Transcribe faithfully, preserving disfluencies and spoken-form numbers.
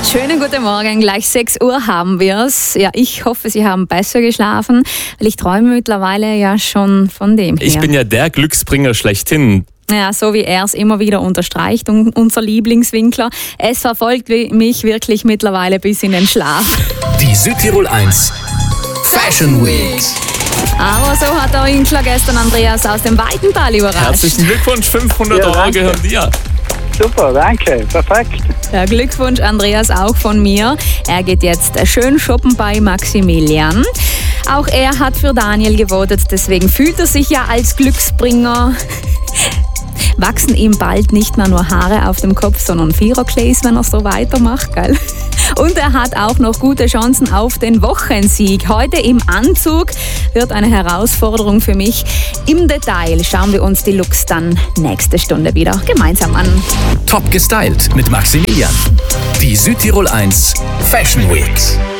Schönen guten Morgen, gleich sechs Uhr haben wir es. Ja, ich hoffe, Sie haben besser geschlafen, weil ich träume mittlerweile ja schon von dem hier. Ich bin ja der Glücksbringer schlechthin. Ja, so wie er es immer wieder unterstreicht, und unser Lieblingswinkler. Es verfolgt mich wirklich mittlerweile bis in den Schlaf. Die Südtirol eins Fashion Week. Aber so hat der Winkler gestern Andreas aus dem Weidental überrascht. Herzlichen Glückwunsch, fünfhundert Ja, Euro danke. gehören dir. Super, danke, perfekt. Ja, Glückwunsch Andreas auch von mir. Er geht jetzt schön shoppen bei Maximilian. Auch er hat für Daniel gewotet, deswegen fühlt er sich ja als Glücksbringer. Wachsen ihm bald nicht mehr nur Haare auf dem Kopf, sondern Viererklees, wenn er so weitermacht, gell? Und er hat auch noch gute Chancen auf den Wochensieg. Heute im Anzug wird eine Herausforderung für mich. Im Detail schauen wir uns die Looks dann nächste Stunde wieder gemeinsam an. Top gestylt mit Maximilian. Die Südtirol eins Fashion Week.